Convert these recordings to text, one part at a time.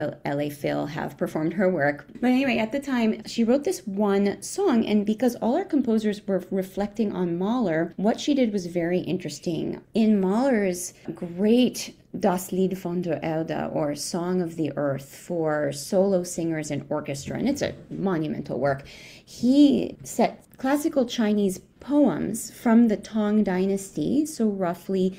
LA Phil have performed her work. But anyway, at the time, she wrote this one song, and because all our composers were reflecting on Mahler, what she did was very interesting. In Mahler's great Das Lied von der Erde, or Song of the Earth, for solo singers and orchestra, and it's a monumental work, he set classical Chinese poems from the Tang Dynasty, so roughly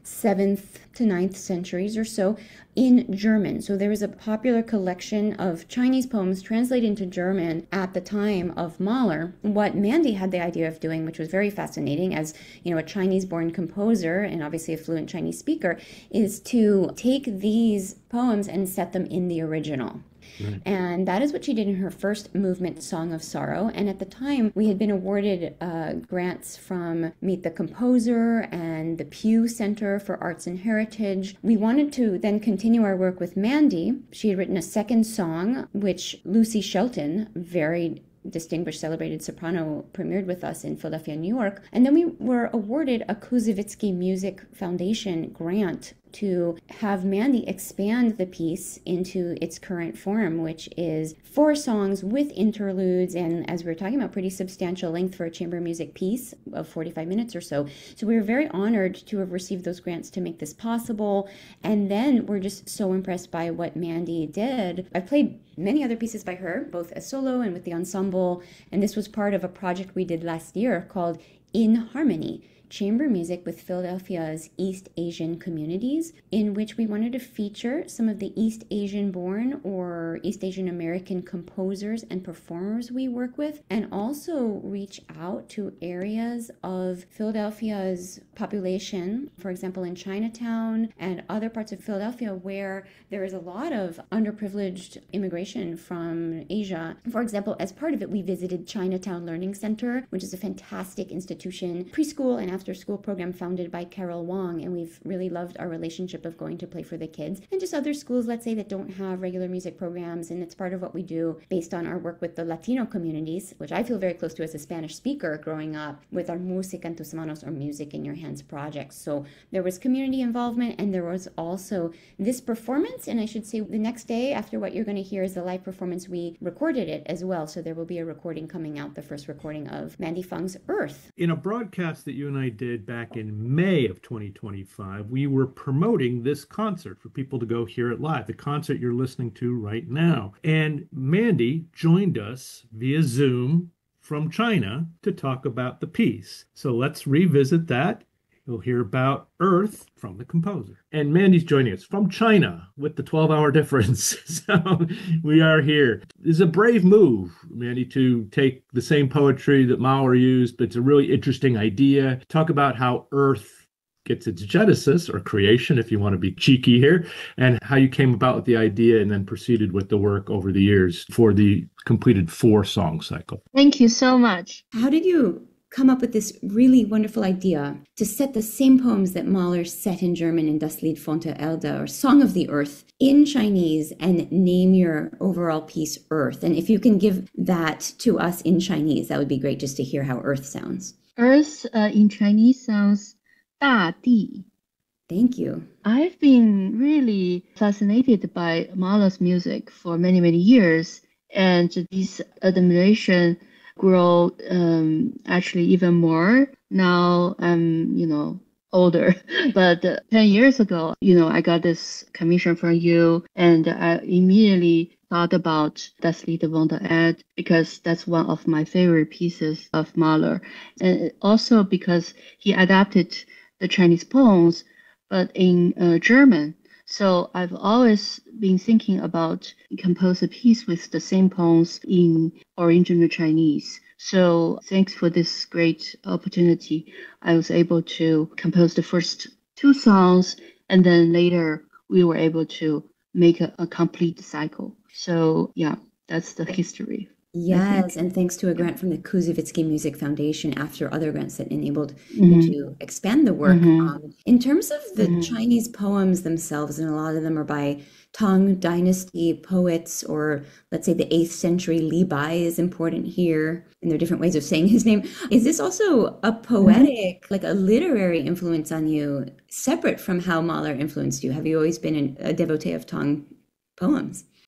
7th to 9th centuries or so, in German. So there was a popular collection of Chinese poems translated into German at the time of Mahler. What Mandy had the idea of doing, which was very fascinating as, a Chinese-born composer and obviously a fluent Chinese speaker, is to take these poems and set them in the original. Right. And that is what she did in her first movement, Song of Sorrow. And at the time, we had been awarded grants from Meet the Composer and the Pew Center for Arts and Heritage. We wanted to then continue our work with Mandy. She had written a second song, which Lucy Shelton, very distinguished, celebrated soprano, premiered with us in Philadelphia, New York. And then we were awarded a Koussevitzky Music Foundation grant to have Mandy expand the piece into its current form, which is 4 songs with interludes, and as we were talking about, pretty substantial length for a chamber music piece of 45 minutes or so. So we were very honored to have received those grants to make this possible. And then we're just so impressed by what Mandy did. I've played many other pieces by her, both as solo and with the ensemble, and this was part of a project we did last year called In Harmony, chamber music with Philadelphia's East Asian communities, in which we wanted to feature some of the East Asian born or East Asian American composers and performers we work with, and also reach out to areas of Philadelphia's population, for example, in Chinatown and other parts of Philadelphia where there is a lot of underprivileged immigration from Asia. For example, as part of it, we visited Chinatown Learning Center, which is a fantastic institution, preschool and after-school program founded by Carol Wong, and we've really loved our relationship of going to play for the kids. And just other schools, let's say, that don't have regular music programs, and it's part of what we do based on our work with the Latino communities, which I feel very close to as a Spanish speaker growing up, with our Música en tus manos, or Music in Your Hands projects. So there was community involvement, and there was also this performance, and I should say the next day after what you're going to hear is the live performance, we recorded it as well. So there will be a recording coming out, the first recording of Mandy Feng's Earth. In a broadcast that you and I did back in May of 2025, we were promoting this concert for people to go hear it live, the concert you're listening to right now. And Mandy joined us via Zoom from China to talk about the piece. So let's revisit that. You'll hear about Earth from the composer. And Mandy's joining us from China with the 12-hour difference. So we are here. It's a brave move, Mandy, to take the same poetry that Mahler used, but it's a really interesting idea. Talk about how Earth gets its genesis, or creation, if you want to be cheeky here, and how you came about with the idea and then proceeded with the work over the years for the completed 4-song cycle. Thank you so much. How did you come up with this really wonderful idea to set the same poems that Mahler set in German in Das Lied von der Erde, or Song of the Earth, in Chinese, and name your overall piece Earth? And if you can give that to us in Chinese, that would be great, just to hear how Earth sounds. Earth in Chinese sounds 大地. Thank you. I've been really fascinated by Mahler's music for many, many years, and this admiration grow actually even more. Now I'm, older, but 10 years ago, I got this commission from you, and I immediately thought about Das Lied von der Erde because that's one of my favorite pieces of Mahler, and also because he adapted the Chinese poems, but in German. So I've always been thinking about compose a piece with the same poems in original Chinese. So thanks for this great opportunity. I was able to compose the first 2 songs, and then later we were able to make a complete cycle. So yeah, that's the history. Yes, and thanks to a grant from the Koussevitzky Music Foundation after other grants that enabled you to expand the work. In terms of the Chinese poems themselves, and a lot of them are by Tang Dynasty poets, or let's say the 8th century, Li Bai is important here, and there are different ways of saying his name. Is this also a poetic, like a literary influence on you, separate from how Mahler influenced you? Have you always been a devotee of Tang poems?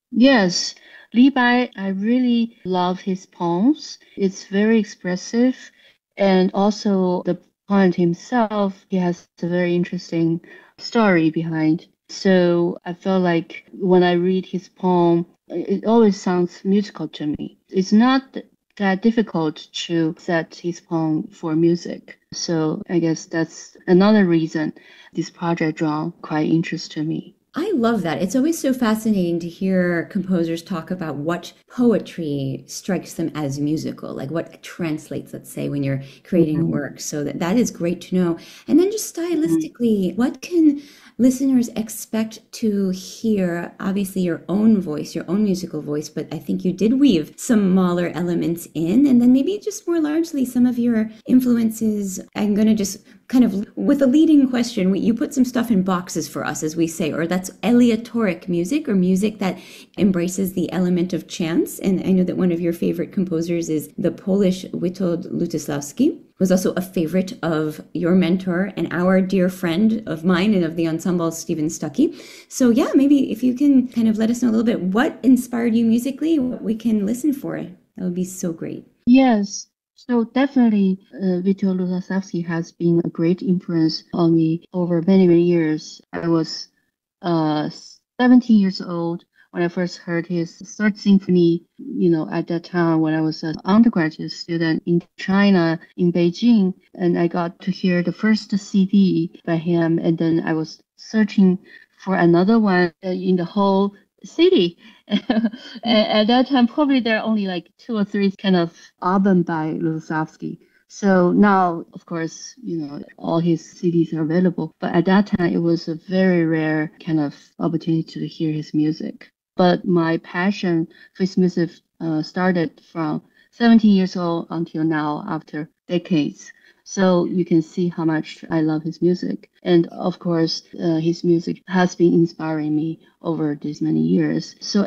Yes, Li Bai, I really love his poems. It's very expressive, and also the poet himself, he has a very interesting story behind. So I feel like when I read his poem, it always sounds musical to me. It's not that difficult to set his poem for music. So I guess that's another reason this project draw quite interest to me. I love that. It's always so fascinating to hear composers talk about what poetry strikes them as musical, like what translates, let's say, when you're creating a Mhm. work. So that is great to know. And then just stylistically, what can listeners expect to hear? Obviously, your own voice, your own musical voice, but I think you did weave some Mahler elements in, and then maybe just more largely some of your influences. I'm going to just kind of with a leading question, you put some stuff in boxes for us, as we say, or that's aleatoric music or music that embraces the element of chance. And I know that one of your favorite composers is the Polish Witold Lutosławski, was also a favorite of your mentor and our dear friend of mine and of the ensemble, Stephen Stuckey. So yeah, maybe if you can kind of let us know a little bit what inspired you musically, what we can listen for, that would be so great. Yes, so definitely, Witold Lutosławski has been a great influence on me over many, many years. I was 17 years old when I first heard his Third Symphony, at that time when I was an undergraduate student in China, in Beijing, and I got to hear the first CD by him, and then I was searching for another one in the whole city. At that time, probably there are only like two or three kind of album by Lutosławski. So now, of course, all his CDs are available. But at that time, it was a very rare kind of opportunity to hear his music. But my passion for his music started from 17 years old until now, after decades. So you can see how much I love his music. And of course, his music has been inspiring me over these many years. So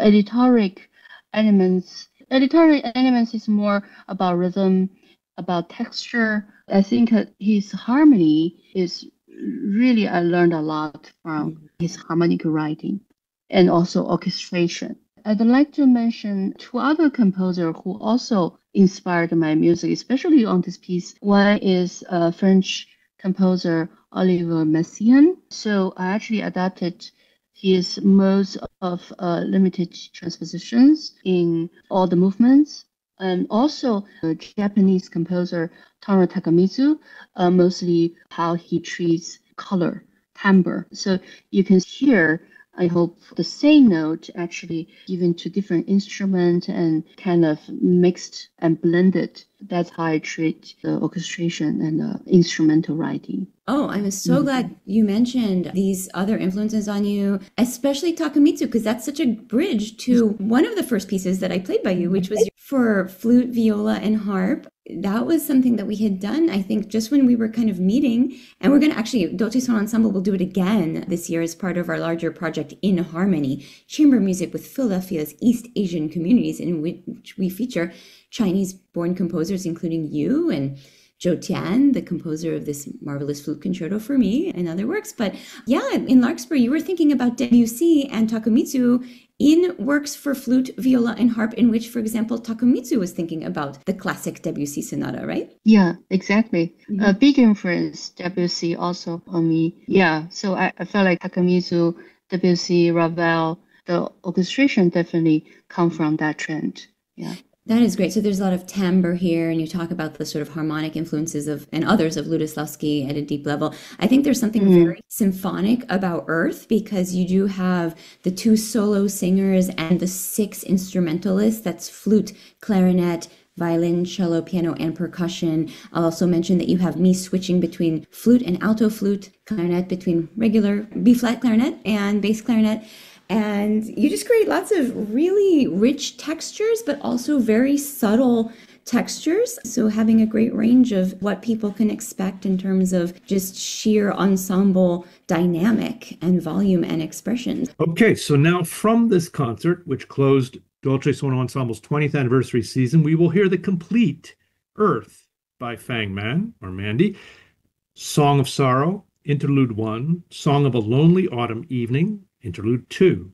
editorial elements is more about rhythm, about texture. I think his harmony is really, I learned a lot from his harmonic writing and also orchestration. I'd like to mention two other composers who also inspired my music, especially on this piece. One is French composer Olivier Messiaen. So I actually adapted his most of limited transpositions in all the movements. And also the Japanese composer Toru Takemitsu, mostly how he treats color, timbre. So you can hear, I hope, the same note actually given to different instruments and kind of mixed and blended. That's how I treat the orchestration and the instrumental writing. Oh, I'm so glad you mentioned these other influences on you, especially Takemitsu, because that's such a bridge to one of the first pieces that I played by you, which was for flute, viola, and harp. That was something that we had done, I think, just when we were kind of meeting. And we're going to actually, Dolce Sono Ensemble will do it again this year as part of our larger project In Harmony, chamber music with Philadelphia's East Asian communities, in which we feature Chinese-born composers, including you and Zhou Tian, the composer of this marvelous flute concerto for me and other works. But yeah, in Larkspur, you were thinking about Debussy and Takemitsu in works for flute, viola, and harp, in which, for example, Takemitsu was thinking about the classic Debussy sonata, right? Yeah, exactly. A big influence, Debussy also on me. Yeah, so I felt like Takemitsu, Debussy, Ravel, the orchestration definitely come from that trend. Yeah. That is great. So there's a lot of timbre here, and you talk about the sort of harmonic influences of and others of Lutosławski at a deep level. I think there's something very symphonic about Earth because you do have the two solo singers and the six instrumentalists. That's flute, clarinet, violin, cello, piano, and percussion. I'll also mention that you have me switching between flute and alto flute, clarinet between regular B-flat clarinet and bass clarinet. And you just create lots of really rich textures, but also very subtle textures. So having a great range of what people can expect in terms of just sheer ensemble dynamic and volume and expression. Okay, so now from this concert, which closed Dolce Sono Ensemble's 20th anniversary season, we will hear the complete Earth by Fang Man, or Mandy, Song of Sorrow, Interlude 1, Song of a Lonely Autumn Evening, Interlude 2,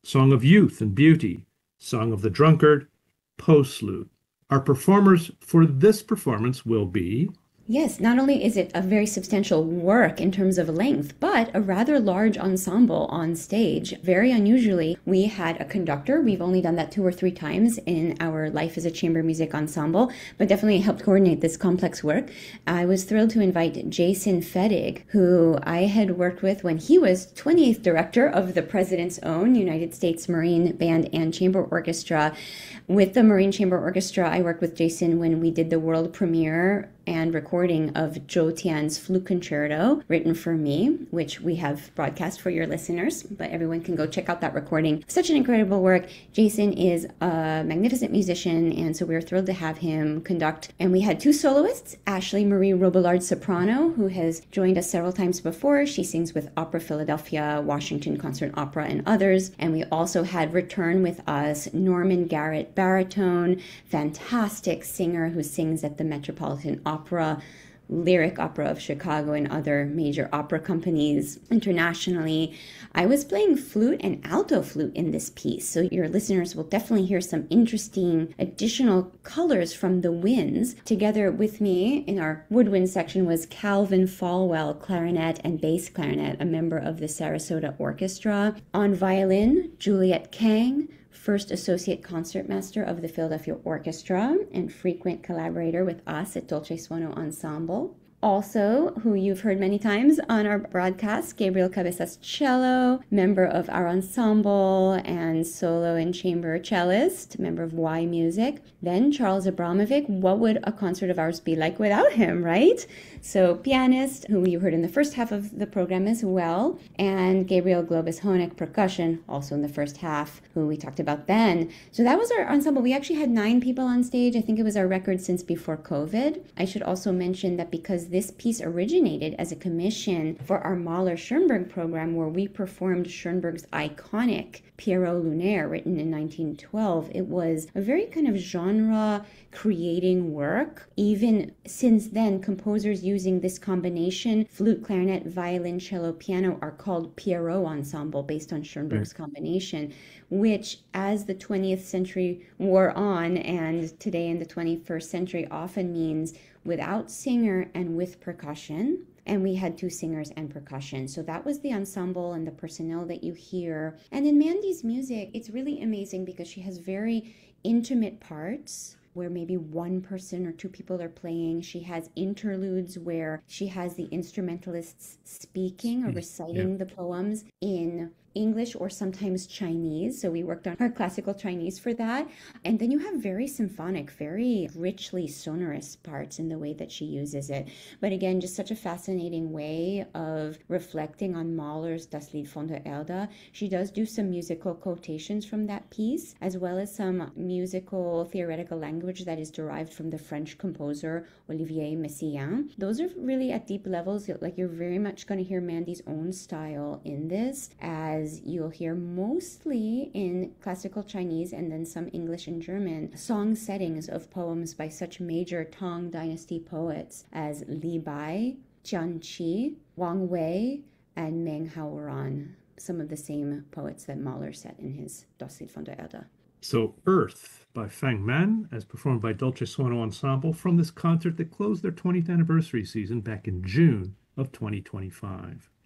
Song of Youth and Beauty, Song of the Drunkard, Postlude. Our performers for this performance will be... Yes, not only is it a very substantial work in terms of length, but a rather large ensemble on stage. Very unusually, we had a conductor. We've only done that 2 or 3 times in our Life as a Chamber Music Ensemble, but definitely helped coordinate this complex work. I was thrilled to invite Jason Fedig, who I had worked with when he was 28th director of the President's Own United States Marine Band and Chamber Orchestra. With the Marine Chamber Orchestra, I worked with Jason when we did the world premiere and recording of Zhou Tian's Flute Concerto, written for me, which we have broadcast for your listeners, but everyone can go check out that recording. Such an incredible work. Jason is a magnificent musician, and so we were thrilled to have him conduct. And we had 2 soloists, Ashley Marie Robillard soprano, who has joined us several times before. She sings with Opera Philadelphia, Washington Concert Opera, and others. And we also had return with us Norman Garrett baritone, fantastic singer who sings at the Metropolitan Opera, Lyric Opera of Chicago, and other major opera companies internationally. I was playing flute and alto flute in this piece, so your listeners will definitely hear some interesting additional colors from the winds. Together with me in our woodwind section was Calvin Falwell, clarinet and bass clarinet, a member of the Sarasota Orchestra. On violin, Juliet Kang, first associate concertmaster of the Philadelphia Orchestra and frequent collaborator with us at Dolce Suono Ensemble. Also, who you've heard many times on our broadcast, Gabriel Cabezas cello, member of our ensemble and solo and chamber cellist, member of Y Music. Then Charles Abramovic. What would a concert of ours be like without him, right? So pianist, who you heard in the first half of the program as well, and Gabriel Globus Honek, percussion, also in the first half, who we talked about then. So that was our ensemble. We actually had 9 people on stage. I think it was our record since before COVID. I should also mention that because this piece originated as a commission for our Mahler-Schoenberg program, where we performed Schoenberg's iconic Pierrot Lunaire, written in 1912. It was a very kind of genre-creating work. Even since then, composers using this combination, flute, clarinet, violin, cello, piano, are called Pierrot ensemble, based on Schoenberg's combination, which, as the 20th century wore on, and today in the 21st century, often means without singer and with percussion. And we had 2 singers and percussion. So that was the ensemble and the personnel that you hear. And in Mandy's music, it's really amazing because she has very intimate parts where maybe 1 person or 2 people are playing. She has interludes where she has the instrumentalists speaking or reciting the poems in English or sometimes Chinese. So we worked on our classical Chinese for that. And then you have very symphonic, very richly sonorous parts in the way that she uses it. But again, just such a fascinating way of reflecting on Mahler's Das Lied von der Erde. She does do some musical quotations from that piece, as well as some musical theoretical language that is derived from the French composer Olivier Messiaen. Those are really at deep levels. Like, you're very much going to hear Mandy's own style in this, as you'll hear mostly in classical Chinese and then some English and German song settings of poems by such major Tang Dynasty poets as Li Bai, Jian Qi, Wang Wei, and Meng Haoran, some of the same poets that Mahler set in his Das Lied von der Erde. So Earth by Fang Man, as performed by Dolce Suono Ensemble from this concert that closed their 20th anniversary season back in June of 2025.